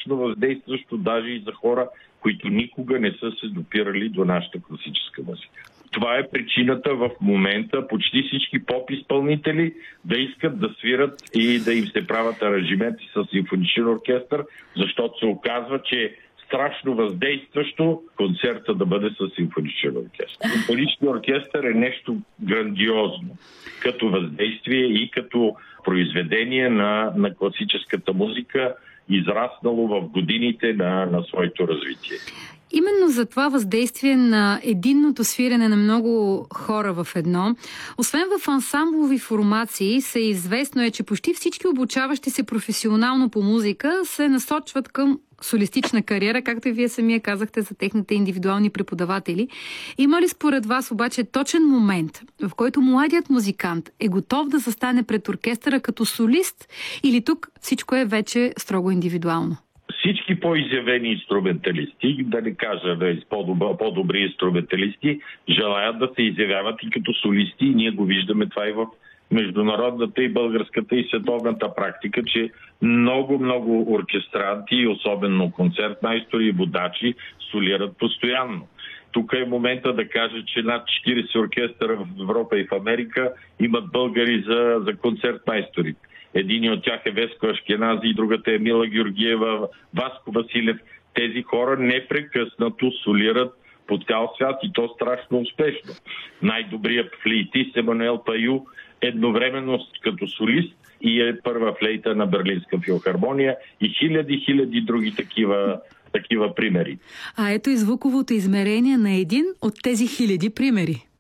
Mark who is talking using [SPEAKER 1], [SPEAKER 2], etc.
[SPEAKER 1] страшно въздействащо даже и за хора, които никога не са се допирали до нашата класическа музика. Това е причината в момента почти всички поп-изпълнители да искат да свират и да им се правят аранжименти с симфоничен оркестър, защото се оказва, че е страшно въздействащо концерта да бъде с симфоничен оркестър. Симфоничен оркестър е нещо грандиозно като въздействие и като произведение на класическата музика, израснало в годините на своето развитие.
[SPEAKER 2] Именно за това въздействие на единното свирене на много хора в едно, освен в ансамблови формации, известно е, че почти всички обучаващи се професионално по музика се насочват към солистична кариера, както и вие самия казахте за техните индивидуални преподаватели. Има ли според вас обаче точен момент, в който младият музикант е готов да застане пред оркестъра като солист, или тук всичко е вече строго индивидуално?
[SPEAKER 1] Всички по-изявени инструменталисти, да не кажа по-добри инструменталисти, желаят да се изявяват и като солисти, и ние го виждаме това и в международната и българската и световната практика, че много оркестранти, особено концертмайстори и водачи, солират постоянно. Тук е момента да кажа, че над 40 оркестъра в Европа и в Америка имат българи за концертмайстори. Един от тях е Веско Ашкенази и другата е Мила Георгиева, Васко Василев. Тези хора непрекъснато солират по цял свят и то страшно успешно. Най-добрият флейтист Емануел Паю едновременно като солист и е първа флейта на Берлинска филхармония и хиляди други такива примери.
[SPEAKER 2] А ето и звуковото измерение на един от тези хиляди примери.